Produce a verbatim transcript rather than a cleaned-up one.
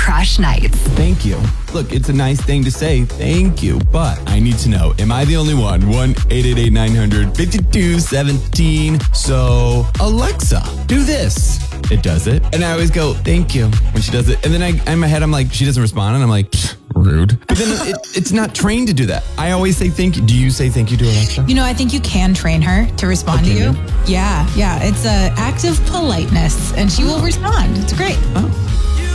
Crush Nights. Thank you. Look, it's a nice thing to say thank you, but I need to know, am I the only one? one eight eight eight nine hundred fifty-two seventeen. So, Alexa, do this. It does it. And I always go, thank you, when she does it. And then I, in my head, I'm like, she doesn't respond. And I'm like, rude. But then it, it's not trained to do that. I always say thank you. Do you say thank you to Alexa? You know, I think you can train her to respond Oh, to you. can Yeah, yeah. It's an act of politeness, and she will respond. It's great. Oh.